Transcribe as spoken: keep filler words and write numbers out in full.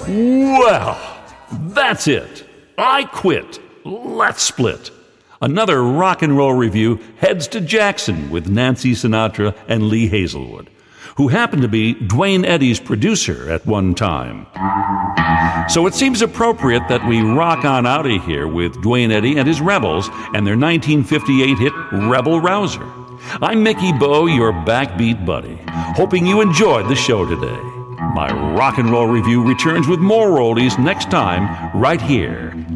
Well, that's it. I quit. Let's split. Another rock and roll review heads to Jackson with Nancy Sinatra and Lee Hazelwood, who happened to be Duane Eddy's producer at one time. So it seems appropriate that we rock on out of here with Duane Eddy and his Rebels and their nineteen fifty-eight hit Rebel Rouser. I'm Mickey Bowe, your backbeat buddy, hoping you enjoyed the show today. My rock and roll review returns with more oldies next time, right here